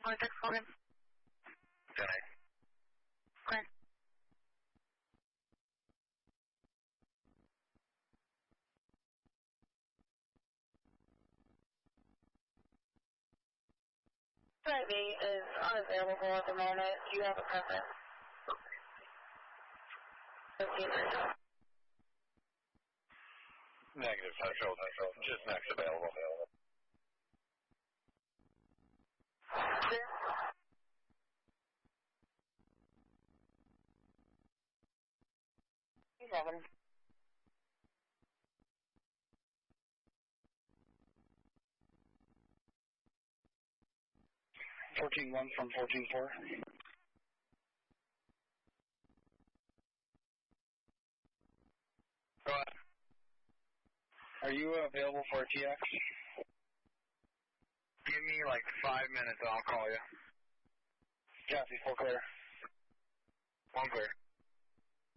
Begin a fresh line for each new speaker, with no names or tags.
646 Logan.
Okay.
Okay. Drive 8 is unavailable at the moment. Do you have a preference?
Negative, Central. Just next available.
Clear. Seven.
14-1 from 14-4.
Go ahead.
Are you available for a TX?
Give me like 5 minutes and I'll call you.
Copy, full clear.
One clear.